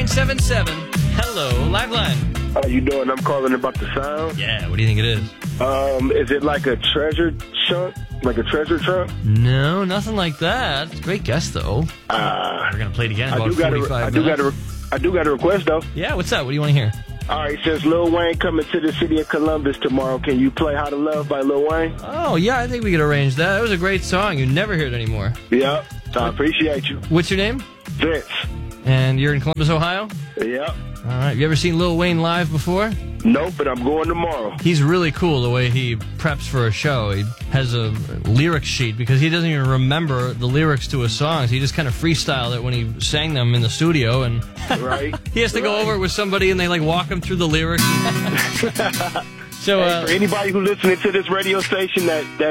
677. Hello, Liveline. How you doing? I'm calling about the sound. Yeah, what do you think it is? Is it like a treasure chunk? Like a treasure trunk? No, nothing like that. Great guess, though. We're going to play it again in about 45 minutes. I do got a request, though. Yeah, what's up? What do you want to hear? All right, since Lil Wayne coming to the city of Columbus tomorrow, can you play How to Love by Lil Wayne? Oh, yeah, I think we could arrange that. That was a great song. You never hear it anymore. Yep. I appreciate you. What's your name? Vince. And you're in Columbus, Ohio? Yep. All right. You ever seen Lil Wayne live before? Nope, but I'm going tomorrow. He's really cool the way he preps for a show. He has a lyric sheet because he doesn't even remember the lyrics to his songs. He just kind of freestyled it when he sang them in the studio, and right. he has to go over it with somebody, and they like walk him through the lyrics. So, hey, for anybody who's listening to this radio station that